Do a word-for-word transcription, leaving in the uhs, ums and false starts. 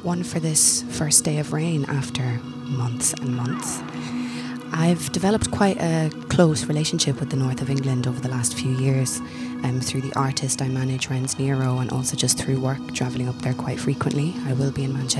one for this first day of rain after months and months. I've developed quite a close relationship with the north of England over the last few years, um, through the artist I manage, Rens Nero, and also just through work, travelling up there quite frequently. I will be in Manchester